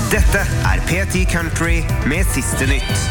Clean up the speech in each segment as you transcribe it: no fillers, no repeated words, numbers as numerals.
Dette P10 Country med siste nytt.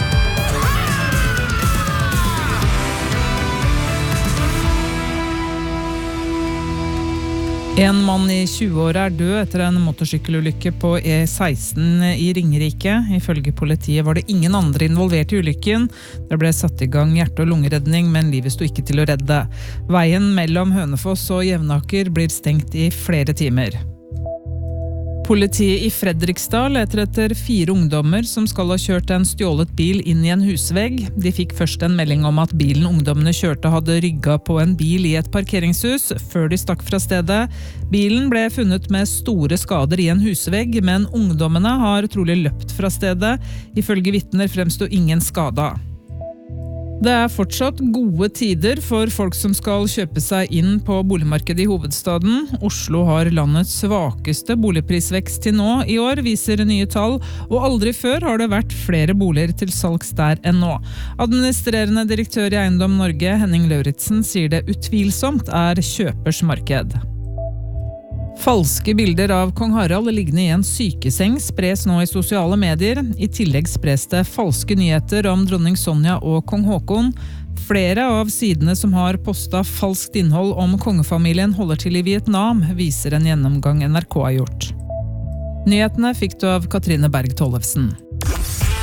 En mann i 20-åra død etter en motorsykkelulykke på E16 i Ringerike. Ifølge politiet var det ingen andre involvert i ulykken. Det ble satt i gang hjerte- og lungeredning, men livet sto ikke til å redde. Veien mellom Hønefoss og Jevnaker blir stengt i flere timer. Politiet i Fredrikstad leter etter 4 ungdommer som skal ha kjørt en stjålet bil inn i en husvegg. De fikk først en melding om at bilen ungdommene kjørte hadde rygget på en bil i et parkeringshus, før de stakk fra stedet. Bilen ble funnet med store skader i en husvegg, men ungdommene har trolig løpt fra stedet. Ifølge vitner fremsto ingen skada. Det fortsatt gode tider for folk som skal kjøpe seg inn på boligmarkedet i hovedstaden. Oslo har landets svakeste boligprisvekst til nå i år, viser nye tall, og aldri før har det vært flere boliger til salgs der enn nå. Administrerende direktør i Eiendom Norge, Henning Lauritsen, sier det utvilsomt kjøpers marked. Falske bilder av kong Harald liggende i en sykeseng spres nå i sosiale medier. I tillegg spres det falske nyheter om dronning Sonja og kong Håkon. Flere av sidene som har postet falskt innhold om kongefamilien holder til i Vietnam, viser en gjennomgang NRK har gjort. Nyhetene fikk du av Katrine Berg Tollefsen.